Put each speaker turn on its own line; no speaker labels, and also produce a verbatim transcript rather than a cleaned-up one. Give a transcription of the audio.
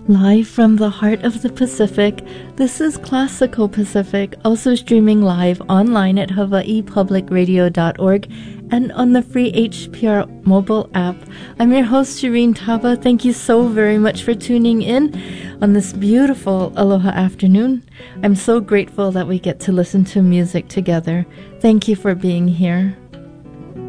Live from the heart of the Pacific, this is Classical Pacific, also streaming live online at hawaii public radio dot org and on the free H P R mobile app. I'm your host, Shireen Taba. Thank you so very much for tuning in on this beautiful Aloha afternoon. I'm so grateful that we get to listen to music together. Thank you for being here.